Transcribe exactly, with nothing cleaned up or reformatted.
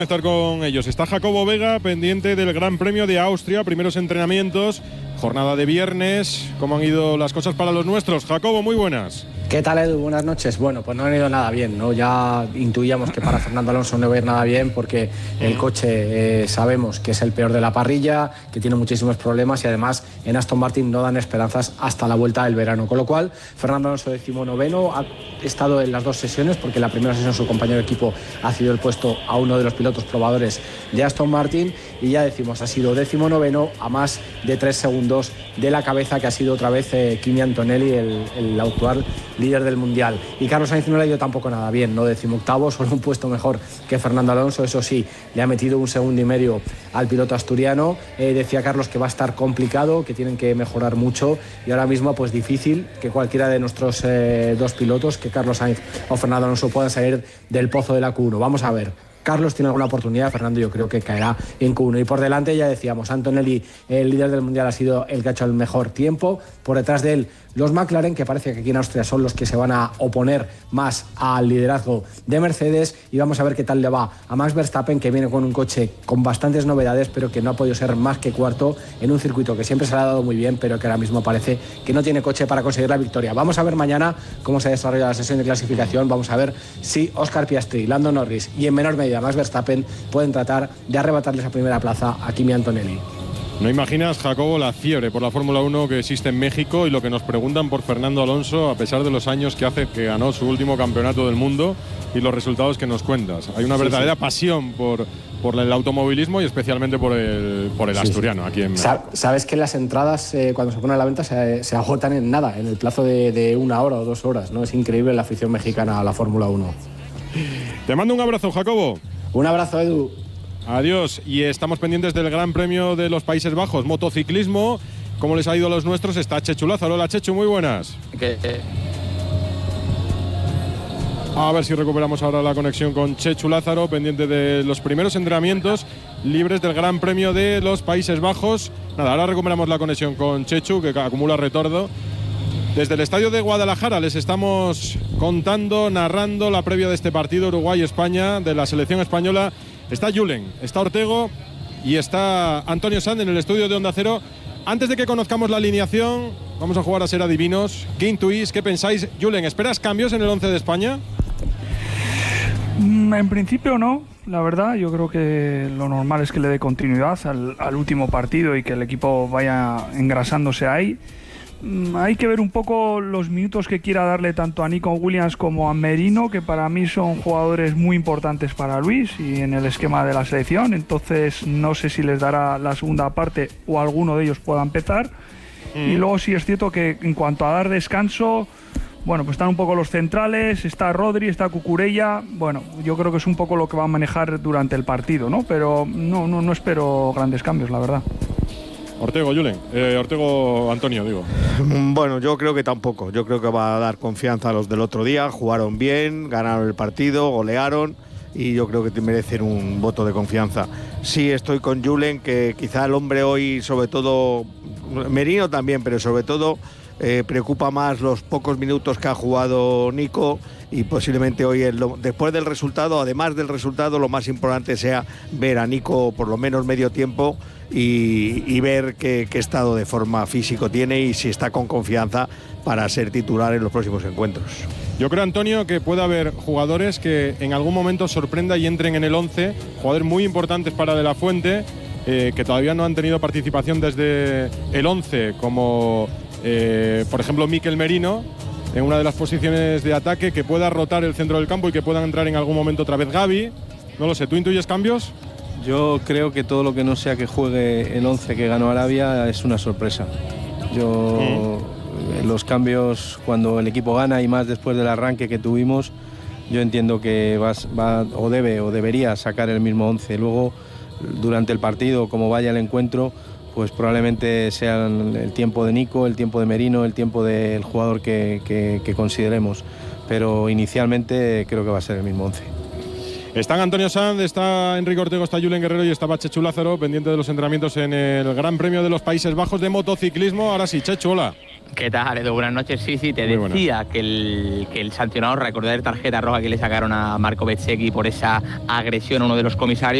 Estar con ellos. Está Jacobo Vega, pendiente del Gran Premio de Austria, primeros entrenamientos, jornada de viernes. ¿Cómo han ido las cosas para los nuestros? Jacobo, muy buenas. ¿Qué tal, Edu? Buenas noches. Bueno, pues no han ido nada bien, ¿no? Ya intuíamos que para Fernando Alonso no iba a ir nada bien porque el coche eh, sabemos que es el peor de la parrilla, que tiene muchísimos problemas y además en Aston Martin no dan esperanzas hasta la vuelta del verano. Con lo cual, Fernando Alonso decimonoveno ha estado en las dos sesiones porque en la primera sesión su compañero de equipo ha cedido el puesto a uno de los pilotos probadores de Aston Martin y ya decimos, ha sido decimonoveno a más de tres segundos de la cabeza que ha sido otra vez eh, Kimi Antonelli, el, el actual líder del Mundial. Y Carlos Sainz no le ha ido tampoco nada bien, ¿no? Decimoctavo, solo un puesto mejor que Fernando Alonso, eso sí, le ha metido un segundo y medio al piloto asturiano. Eh, decía Carlos que va a estar complicado, que tienen que mejorar mucho y ahora mismo pues difícil que cualquiera de nuestros eh, dos pilotos, que Carlos Sainz o Fernando Alonso, puedan salir del pozo de la Q uno. Vamos a ver. Carlos tiene alguna oportunidad, Fernando yo creo que caerá en Q uno. Y por delante ya decíamos, Antonelli, el líder del Mundial, ha sido el que ha hecho el mejor tiempo. Por detrás de él, los McLaren, que parece que aquí en Austria son los que se van a oponer más al liderazgo de Mercedes. Y vamos a ver qué tal le va a Max Verstappen, que viene con un coche con bastantes novedades, pero que no ha podido ser más que cuarto en un circuito que siempre se le ha dado muy bien, pero que ahora mismo parece que no tiene coche para conseguir la victoria. Vamos a ver mañana cómo se desarrolla la sesión de clasificación. Vamos a ver si Oscar Piastri, Lando Norris y en menor medida Max Verstappen pueden tratar de arrebatarle esa primera plaza a Kimi Antonelli. No imaginas, Jacobo, la fiebre por la Fórmula uno que existe en México y lo que nos preguntan por Fernando Alonso, a pesar de los años que hace que ganó su último campeonato del mundo y los resultados que nos cuentas. Hay una verdadera sí, sí. pasión por, por el automovilismo y especialmente por el, por el sí, asturiano. Sí. Aquí en... Sabes que las entradas, eh, cuando se ponen a la venta, se, se agotan en nada, en el plazo de, de una hora o dos horas, ¿no? Es increíble la afición mexicana a la Fórmula uno. Te mando un abrazo, Jacobo. Un abrazo, Edu. Adiós. Y estamos pendientes del Gran Premio de los Países Bajos, motociclismo. ¿Cómo les ha ido a los nuestros? Está Chechu Lázaro. Hola, Chechu, muy buenas. ¿Qué? A ver si recuperamos ahora la conexión con Chechu Lázaro, pendiente de los primeros entrenamientos libres del Gran Premio de los Países Bajos. Nada, ahora recuperamos la conexión con Chechu, que acumula retorno. Desde el estadio de Guadalajara les estamos contando, narrando la previa de este partido Uruguay-España de la selección española. Está Julen, está Ortego y está Antonio Sanz en el estudio de Onda Cero. Antes de que conozcamos la alineación, vamos a jugar a ser adivinos. ¿Qué intuís? ¿Qué pensáis? Julen, ¿esperas cambios en el once de España? En principio no, la verdad. Yo creo que lo normal es que le dé continuidad al, al último partido y que el equipo vaya engrasándose ahí. Hay que ver un poco los minutos que quiera darle tanto a Nico Williams como a Merino, que para mí son jugadores muy importantes para Luis y en el esquema de la selección. Entonces no sé si les dará la segunda parte o alguno de ellos pueda empezar. Mm. Y luego sí es cierto que en cuanto a dar descanso, bueno, pues están un poco los centrales, está Rodri, está Cucurella. Bueno, yo creo que es un poco lo que va a manejar durante el partido, ¿no? Pero no, no, no espero grandes cambios, la verdad. Ortego, Julen, eh, Ortego, Antonio, digo. Bueno, yo creo que tampoco. Yo creo que va a dar confianza a los del otro día. Jugaron bien, ganaron el partido, golearon y yo creo que te merecen un voto de confianza. Sí, estoy con Julen, que quizá el hombre hoy, sobre todo, Merino también, pero sobre todo eh, preocupa más los pocos minutos que ha jugado Nico y posiblemente hoy, el, después del resultado, además del resultado, lo más importante sea ver a Nico por lo menos medio tiempo y, y ver qué, qué estado de forma físico tiene y si está con confianza para ser titular en los próximos encuentros. Yo creo, Antonio, que puede haber jugadores que en algún momento sorprenda y entren en el once, jugadores muy importantes para De la Fuente, eh, que todavía no han tenido participación desde el once, como eh, por ejemplo Mikel Merino, en una de las posiciones de ataque, que pueda rotar el centro del campo y que puedan entrar en algún momento otra vez Gavi. No lo sé, ¿tú intuyes cambios? Yo creo que todo lo que no sea que juegue el once que ganó Arabia es una sorpresa. Yo, mm. los cambios cuando el equipo gana y más después del arranque que tuvimos, yo entiendo que vas, va o debe o debería sacar el mismo once. Luego, durante el partido, como vaya el encuentro, pues probablemente sean el tiempo de Nico, el tiempo de Merino, el tiempo del jugador que, que, que consideremos. Pero inicialmente creo que va a ser el mismo once. Están Antonio Sanz, está Enrique Ortego, está Julen Guerrero y está Chechu Lázaro, pendiente de los entrenamientos en el Gran Premio de los Países Bajos de motociclismo. Ahora sí, Chechu, hola. ¿Qué tal, Edu? Buenas noches. Sí, sí, te Muy decía que el, que el sancionado, recordar tarjeta roja que le sacaron a Marco Bezzecchi por esa agresión a uno de los comisarios.